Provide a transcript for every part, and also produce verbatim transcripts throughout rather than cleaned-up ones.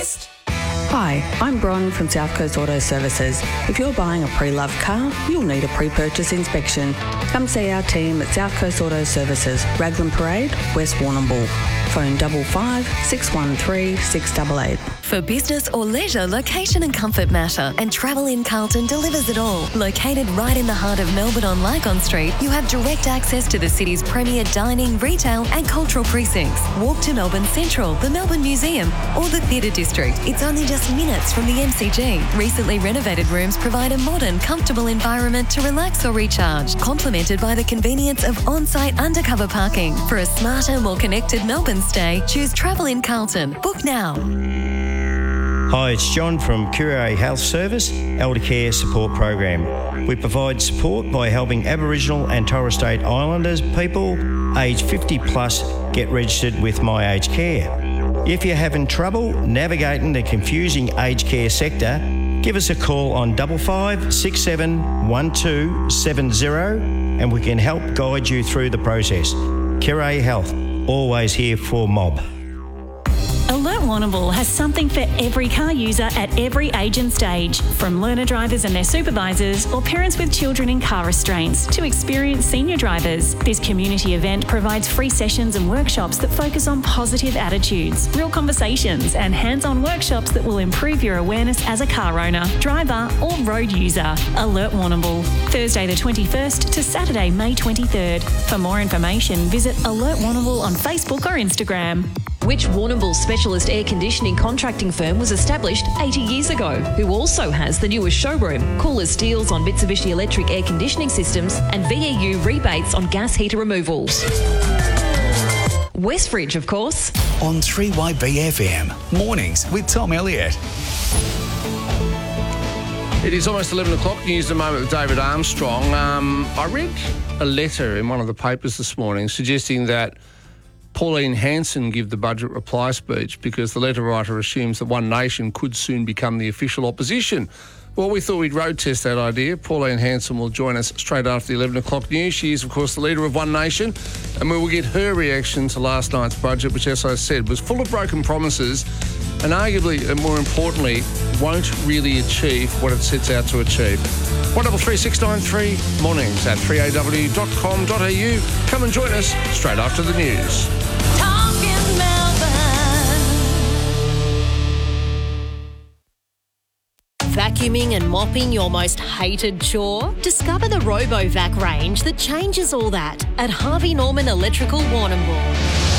West. Hi, I'm Bron from South Coast Auto Services. If you're buying a pre-loved car, you'll need a pre-purchase inspection. Come see our team at South Coast Auto Services, Raglan Parade, West Warrnambool. Phone double five six one three six eight eight. For business or leisure, location and comfort matter, and Travel in Carlton delivers it all. Located right in the heart of Melbourne on Lygon Street, you have direct access to the city's premier dining, retail and cultural precincts. Walk to Melbourne Central, the Melbourne Museum or the Theatre District. It's only just minutes from the M C G. Recently renovated rooms provide a modern, comfortable environment to relax or recharge, complemented by the convenience of on-site undercover parking. For a smarter, more connected Melbourne stay, choose Travel in Carlton. Book now. Hi, it's John from Curie Health Service, Elder Care Support Program. We provide support by helping Aboriginal and Torres Strait Islanders people aged fifty plus get registered with My Aged Care. If you're having trouble navigating the confusing aged care sector, give us a call on double five six seven one two seven zero and we can help guide you through the process. Curie Health, always here for mob. Alert Warrnambool has something for every car user at every age and stage, from learner drivers and their supervisors or parents with children in car restraints to experienced senior drivers. This community event provides free sessions and workshops that focus on positive attitudes, real conversations and hands-on workshops that will improve your awareness as a car owner, driver or road user. Alert Warrnambool, Thursday the twenty-first to Saturday May twenty-third. For more information, visit Alert Warrnambool on Facebook or Instagram. Which Warrnambool specialist air conditioning contracting firm was established eighty years ago, who also has the newest showroom, coolest deals on Mitsubishi Electric air conditioning systems and V E U rebates on gas heater removals. Westridge, of course. On three Y B F M, mornings with Tom Elliott. It is almost eleven o'clock, news at the moment with David Armstrong. Um, I read a letter in one of the papers this morning suggesting that Pauline Hanson give the budget reply speech because the letter writer assumes that One Nation could soon become the official opposition. Well, we thought we'd road test that idea. Pauline Hanson will join us straight after the eleven o'clock news. She is, of course, the leader of One Nation, and we will get her reaction to last night's budget, which, as I said, was full of broken promises and arguably, and more importantly, won't really achieve what it sets out to achieve. one double three six nine three, mornings at three a w dot com dot a u. Come and join us straight after the news. Vacuuming and mopping your most hated chore? Discover the RoboVac range that changes all that at Harvey Norman Electrical Warrnambool.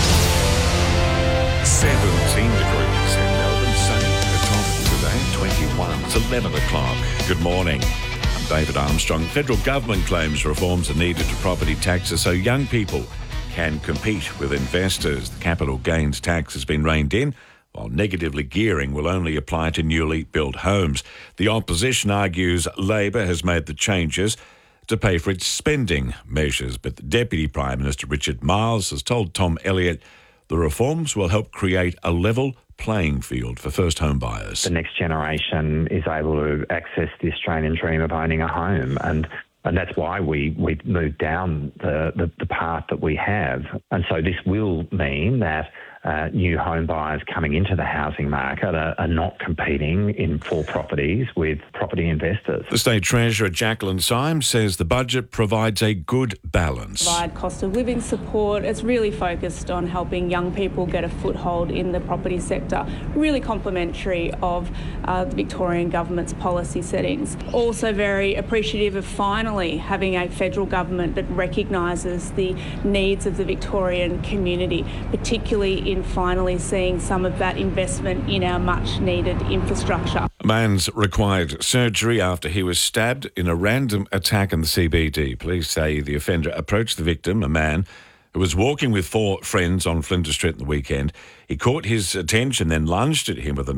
seventeen degrees in Melbourne, sunny. The top today, twenty-one. It's eleven o'clock. Good morning. I'm David Armstrong. Federal government claims reforms are needed to property taxes so young people can compete with investors. The capital gains tax has been reined in, while negatively gearing will only apply to newly built homes. The opposition argues Labor has made the changes to pay for its spending measures, but the Deputy Prime Minister Richard Marles has told Tom Elliott the reforms will help create a level playing field for first home buyers. The next generation is able to access the Australian dream of owning a home, and And that's why we, we've moved down the, the, the path that we have. And so this will mean that uh, new home buyers coming into the housing market are, are not competing in for properties with property investors. The State Treasurer Jacqueline Symes says the budget provides a good balance. Provide cost of living support. It's really focused on helping young people get a foothold in the property sector, really complementary of uh, the Victorian government's policy settings. Also very appreciative of finally having a federal government that recognises the needs of the Victorian community, particularly in finally seeing some of that investment in our much-needed infrastructure. A man's required surgery after he was stabbed in a random attack in the C B D. Police say the offender approached the victim, a man who was walking with four friends on Flinders Street on the weekend. He caught his attention, then lunged at him with a